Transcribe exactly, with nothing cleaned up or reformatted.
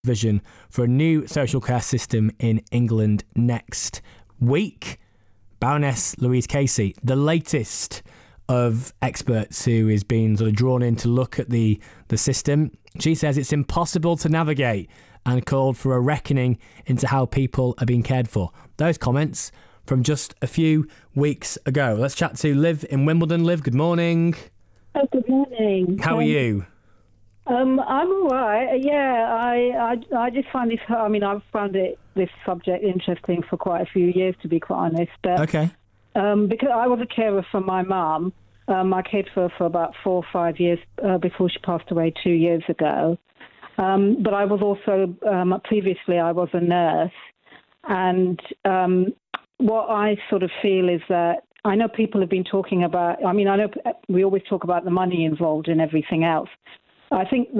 vision for a new social care system in England next week. Baroness Louise Casey, the latest of experts who is being sort of drawn in to look at the, the system. She says it's impossible to navigate and called for a reckoning into how people are being cared for. Those comments from just a few weeks ago. Let's chat to Liv in Wimbledon. Liv, good morning. Oh, good morning. How are um, you? Um, I'm all right. Yeah, I, I, I just find this. I mean, I've found it this subject interesting for quite a few years, to be quite honest. But, Okay. Um, because I was a carer for my mum. Um, I cared for her for about four or five years uh, before she passed away two years ago. Um, but I was also um, previously I was a nurse, and um, what I sort of feel is that I know people have been talking about. I mean, I know we always talk about the money involved in everything else. I think